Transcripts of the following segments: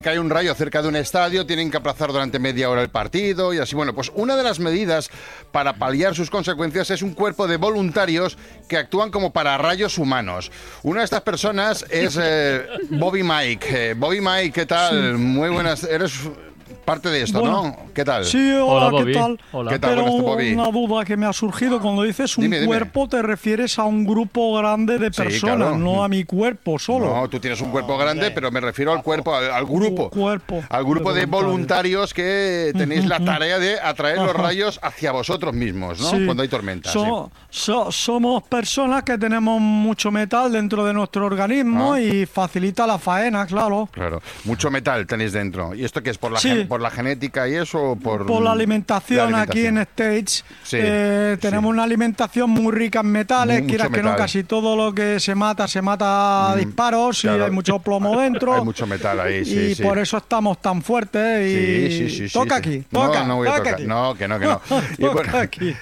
Cae un rayo cerca de un estadio, tienen que aplazar durante media hora el partido y así. Bueno, pues una de las medidas para paliar sus consecuencias es un cuerpo de voluntarios que actúan como pararrayos humanos. Una de estas personas es Bobby Mike. Bobby Mike, ¿qué tal? Sí. Muy buenas. Eres parte de esto, bueno, ¿no? ¿Qué tal? Sí, hola, ¿qué tal? Hola. ¿Qué tal? Pero Bobby. una duda que me ha surgido. Cuando dices un cuerpo, te refieres a un grupo grande de personas, sí, claro. No a mi cuerpo solo. No, tú tienes un cuerpo grande, pero me refiero al cuerpo, al grupo. Al grupo de voluntarios que tenéis la tarea de atraer los rayos hacia vosotros mismos, ¿no? Sí. Cuando hay tormentas. Somos personas que tenemos mucho metal dentro de nuestro organismo y facilita la faena, claro. Claro, mucho metal tenéis dentro. ¿Y esto qué es? ¿Por la genética y eso? Por la alimentación aquí en States. Sí, tenemos una alimentación muy rica en metales, quieras que no, casi todo lo que se mata a disparos, claro. Y hay mucho plomo dentro. Hay mucho metal ahí, sí. Y por eso estamos tan fuertes y sí, toca aquí, toca. No voy a tocar. Aquí. No, que no. Y bueno, aquí.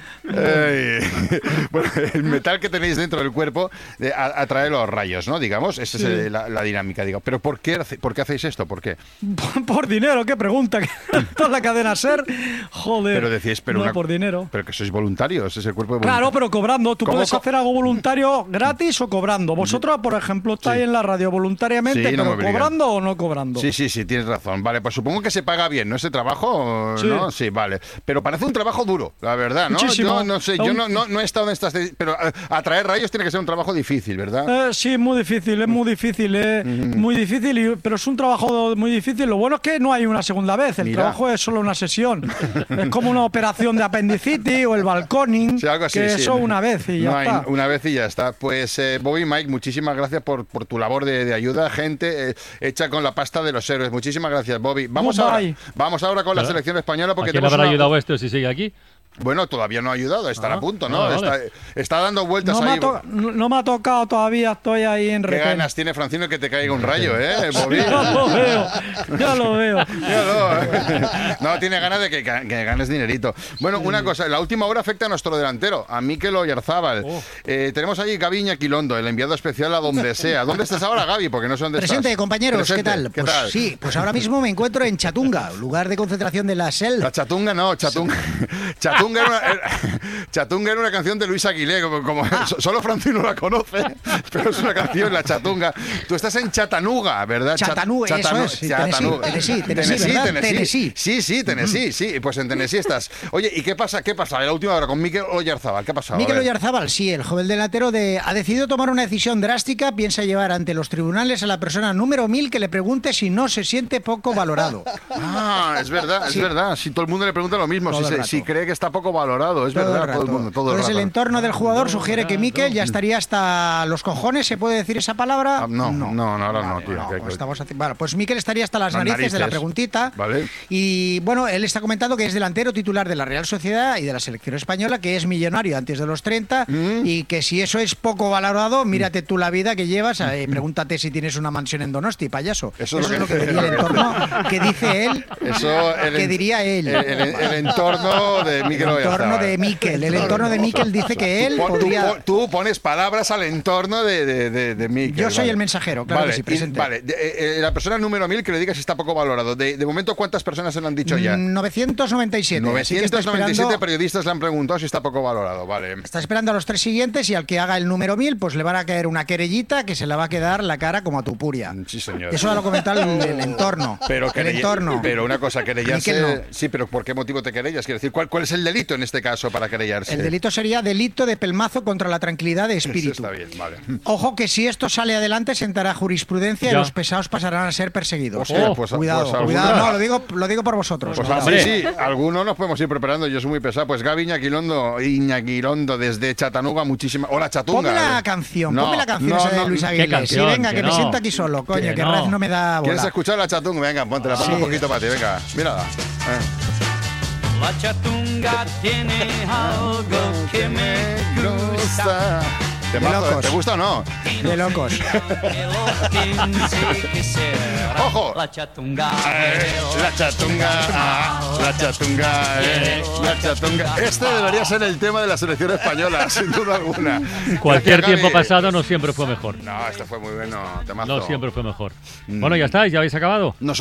Bueno, el metal que tenéis dentro del cuerpo atrae los rayos, ¿no? Digamos, esa es la dinámica, digo. Pero ¿por qué hacéis esto? ¿Por qué? Por dinero, qué pregunta. Toda la cadena SER, joder. Pero decís, por dinero. Pero que sois voluntarios, es el cuerpo de voluntarios. Claro, pero cobrando. Tú puedes hacer algo voluntario gratis o cobrando. Vosotros, por ejemplo, estáis en la radio voluntariamente, pero ¿cobrando o no cobrando? Sí, tienes razón. Vale, pues supongo que se paga bien, ¿no? Ese trabajo, ¿no? Sí, vale. Pero parece un trabajo duro, la verdad, ¿no? Muchísimo. No sé, yo no he estado en estas... Pero atraer rayos tiene que ser un trabajo difícil, ¿verdad? Sí, muy difícil, muy difícil, pero es un trabajo muy difícil. Lo bueno es que no hay una segunda vez, el trabajo es solo una sesión. Es como una operación de apendicitis o el balconing, sí, algo así, que eso una vez y ya está. Una vez y ya está. Pues Bobby Mike, muchísimas gracias por tu labor de ayuda, gente hecha con la pasta de los héroes. Muchísimas gracias, Bobby. Vamos ahora con la selección española, porque ¿a quién le habrá ayudado esto si sigue aquí? Bueno, todavía no ha ayudado, estará a punto, ¿no? Vale. Está dando vueltas ahí. No me ha tocado todavía, estoy ahí en retén. ¿Qué ganas tiene Francino que te caiga un rayo, Bobby? Ya lo veo. No, tiene ganas de que ganes dinerito. Bueno, una cosa, la última hora afecta a nuestro delantero, a Mikel Oyarzábal. Tenemos allí Gaby Iñaquilondo, el enviado especial a donde sea. ¿Dónde estás ahora, Gaby? Porque no sé dónde estás. Presente, compañeros, ¿qué tal? Sí, pues ahora mismo me encuentro en Chatunga, lugar de concentración de la SEL. La Chatunga no, Chatunga era una canción de Luis Aguilé, solo Francino la conoce, pero es una canción, la Chatunga. Tú estás en Chattanooga, ¿verdad? Chattanooga, eso es. Tennessee, Tennessee, sí, pues en Tennessee estás. Oye, ¿y qué pasa? En la última hora con Mikel Oyarzábal, ¿qué ha pasado? Mikel Oyarzábal, sí, el joven delantero ha decidido tomar una decisión drástica, piensa llevar ante los tribunales a la persona número 1000 que le pregunte si no se siente poco valorado. Es verdad, si todo el mundo le pregunta lo mismo, si cree que está poco valorado, es verdad, todo el mundo. Entonces el entorno del jugador sugiere que Mikel ya estaría hasta los cojones, ¿se puede decir esa palabra? No, ahora no, tío. Pues Mikel estaría hasta las narices de la preguntita. Vale. Y bueno, él está comentando que es delantero titular de la Real Sociedad y de la selección española, que es millonario antes de los 30 y que si eso es poco valorado, mírate tú la vida que llevas, pregúntate si tienes una mansión en Donosti, payaso. Eso es lo que diría el entorno, que dice él, que diría él. El entorno de Mikel Oyarzábal. El entorno de Mikel dice que él podría... Tú pones palabras al entorno de Mikel. Yo soy el mensajero, claro que sí, presente. La persona número 1000 que le diga si está poco valorado. De momento, ¿cuántas personas se lo han dicho ya? 997. 997 periodistas le han preguntado si está poco valorado, vale. Está esperando a los 3 siguientes y al que haga el número 1000, pues le van a caer una querellita que se le va a quedar la cara como a Tupuria. Sí, señor. Eso lo ha comentado el entorno. Pero una cosa, querellarse... No. Sí, pero ¿por qué motivo te querellas? Quiero decir, ¿cuál es el delito en este caso para querellarse? El delito sería delito de pelmazo contra la tranquilidad de espíritu. Eso está bien, vale. Ojo que si esto sale adelante sentará jurisprudencia y los pesados pasarán a ser perseguidos. Cuidado, no, lo digo por vosotros. Sí, algunos nos podemos ir preparando, yo soy muy pesado. Pues Gaby Iñaquilondo desde Chattanooga, muchísimas... Hola, Chatunga. Ponme la canción esa de Luis Aguilé. Sí, venga, que me siento aquí solo, coño, que Raf no me da bola. ¿Quieres escuchar la Chatunga? Venga, ponte un poquito para ti, venga, mírala. La Chatunga tiene algo que me gusta. Temazo, ¿te gusta o no? De locos. ¡Ojo! La chatunga, la chatunga, la chatunga. Este debería ser el tema de la selección española, sin duda alguna. Cualquier tiempo pasado no siempre fue mejor. No, este fue muy bueno, temazo. No siempre fue mejor. Bueno, ya está, ya habéis acabado.